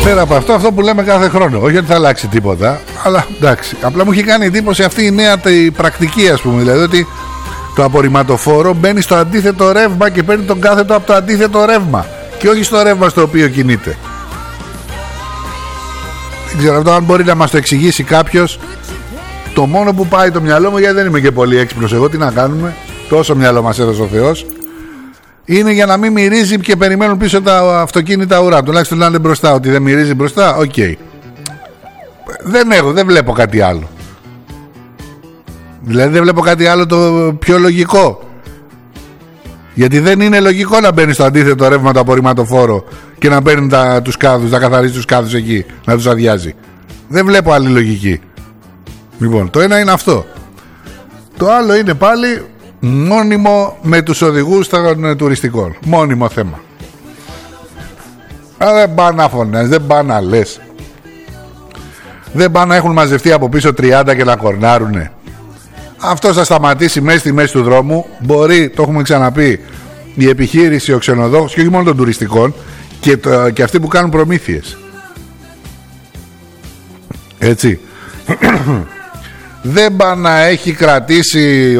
Πέρα από αυτό, αυτό που λέμε κάθε χρόνο. Όχι ότι θα αλλάξει τίποτα, αλλά εντάξει. Απλά μου έχει κάνει εντύπωση αυτή η νέα πρακτική, ας πούμε. Δηλαδή ότι το απορριμματοφόρο μπαίνει στο αντίθετο ρεύμα και παίρνει τον κάθετο από το αντίθετο ρεύμα και όχι στο ρεύμα στο οποίο κινείται. Δεν ξέρω αυτό αν μπορεί να μας το εξηγήσει κάποιος. Το μόνο που πάει το μυαλό μου, γιατί δεν είμαι και πολύ έξυπνος εγώ, τι να κάνουμε, τόσο μυαλό μας έδωσε ο Θεός, είναι για να μην μυρίζει και περιμένουν πίσω τα αυτοκίνητα ουρά. Τουλάχιστον να είναι μπροστά. Ότι δεν μυρίζει μπροστά, οκ. Δεν βλέπω κάτι άλλο. Δηλαδή δεν βλέπω κάτι άλλο το πιο λογικό. Γιατί δεν είναι λογικό να μπαίνει στο αντίθετο ρεύμα το απορριμματοφόρο και να παίρνει τους κάδους, να καθαρίζει τους κάδους εκεί, να τους αδειάζει. Δεν βλέπω άλλη λογική. Λοιπόν, το ένα είναι αυτό. Το άλλο είναι πάλι μόνιμο με τους οδηγούς των τουριστικών. Μόνιμο θέμα. Αλλά δεν πάνε να φωνές, δεν πάνε να λες. Δεν πάνε να έχουν μαζευτεί από πίσω 30 και να κορνάρουνε. Αυτό θα σταματήσει μέσα στη μέση του δρόμου. Μπορεί, το έχουμε ξαναπεί, η επιχείρηση, ο ξενοδόχος και όχι μόνο των τουριστικών και αυτοί που κάνουν προμήθειες. Έτσι. Δεν πάει να έχει κρατήσει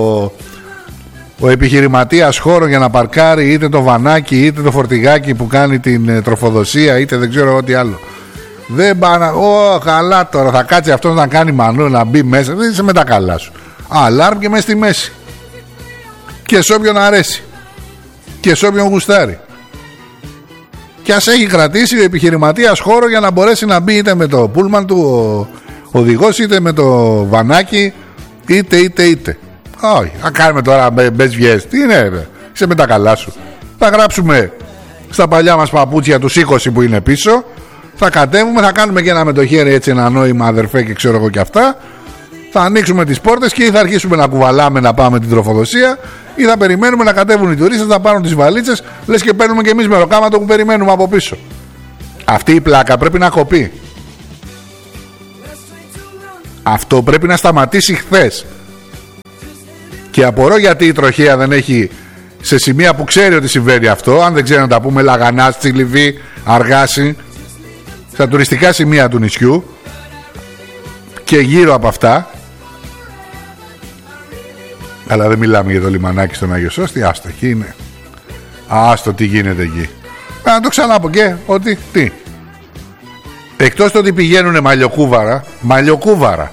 ο επιχειρηματίας χώρο για να παρκάρει είτε το βανάκι είτε το φορτηγάκι που κάνει την τροφοδοσία είτε δεν ξέρω ό,τι άλλο. Δεν πάει να... καλά τώρα θα κάτσει αυτός να κάνει μανού, να μπει μέσα. Δεν είσαι με τα καλά σου. Αλάρμ και μέσα στη μέση. Και σε όποιον αρέσει. Και σε όποιον γουστάρει. Και ας έχει κρατήσει ο επιχειρηματίας χώρο για να μπορέσει να μπει είτε με το πούλμαν του ο οδηγός είτε με το βανάκι είτε. Όχι, θα κάνουμε τώρα μπες βιές. Τι είναι, είσαι με τα καλά σου. Θα γράψουμε στα παλιά μας παπούτσια τους 20 που είναι πίσω. Θα κατέβουμε, θα κάνουμε και ένα με το χέρι έτσι ένα νόημα αδερφέ και ξέρω εγώ και αυτά. Θα ανοίξουμε τις πόρτες και ή θα αρχίσουμε να κουβαλάμε να πάμε την τροφοδοσία ή θα περιμένουμε να κατέβουν οι τουρίστες να πάρουν τις βαλίτσες. Λες και παίρνουμε και εμείς μεροκάματο που περιμένουμε από πίσω. Αυτή η πλάκα πρέπει να κοπεί. Αυτό πρέπει να σταματήσει χθες. Και απορώ γιατί η τροχέα δεν έχει σε σημεία που ξέρει ότι συμβαίνει αυτό. Αν δεν ξέρει να τα πούμε, Λαγανάς, Τσιλιβή, Αργάση, στα τουριστικά σημεία του νησιού και γύρω από αυτά. Αλλά δεν μιλάμε για το λιμανάκι στον Άγιο Σώστη. Άστο, εκεί είναι. Άστο, τι γίνεται εκεί. Να το ξαναπώ και ότι τι. Εκτός το ότι πηγαίνουνε μαλλιοκούβαρα.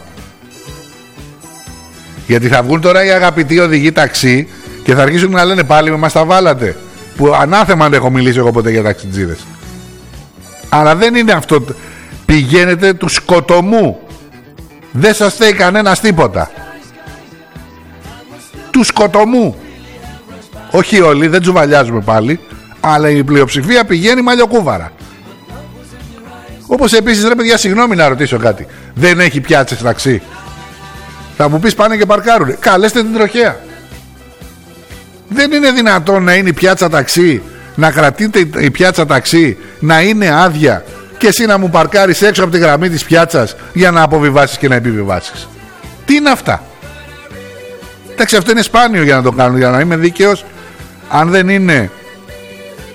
Γιατί θα βγουν τώρα οι αγαπητοί οδηγοί ταξί και θα αρχίσουν να λένε πάλι με μας τα βάλατε. Που ανάθεμα αν έχω μιλήσει εγώ ποτέ για ταξιτζίδες. Αλλά δεν είναι αυτό. Πηγαίνετε του σκοτωμού. Δεν σας θέλει κανένας τίποτα. Του σκοτωμού. Όχι όλοι, δεν τσουβαλιάζουμε πάλι. Αλλά η πλειοψηφία πηγαίνει μαλλιοκούβαρα. Όπως επίσης ρε παιδιά, συγγνώμη να ρωτήσω κάτι. Δεν έχει πιάτσες ταξί. Θα μου πεις πάνε και παρκάρουνε. Καλέστε την τροχέα. Δεν είναι δυνατόν να είναι η πιάτσα ταξί, να κρατείτε η πιάτσα ταξί, να είναι άδεια και εσύ να μου παρκάρεις έξω από τη γραμμή της πιάτσας για να αποβιβάσεις και να επιβιβάσεις. Τι είναι αυτά? Εντάξει, αυτό είναι σπάνιο για να το κάνουν, για να είμαι δίκαιος. Αν δεν είναι